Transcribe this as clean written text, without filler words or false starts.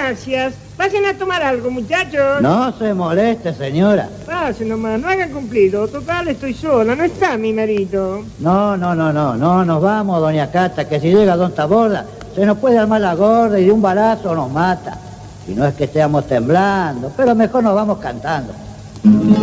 gracias. Pasen a tomar algo, muchachos. No se moleste, señora. Pasen nomás, no hagan cumplido. Total, estoy sola, no está mi marido. No nos vamos, doña Cata, que si llega don Taborda, se nos puede armar la gorda y de un balazo nos mata. Si no es que estemos temblando, pero mejor nos vamos cantando.